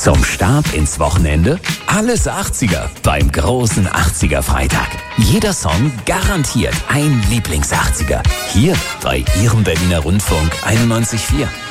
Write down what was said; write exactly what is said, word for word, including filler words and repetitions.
Zum Start ins Wochenende alles achtziger beim großen achtziger-Freitag. Jeder Song garantiert ein Lieblings-achtziger. Hier bei Ihrem Berliner Rundfunk einundneunzig Komma vier.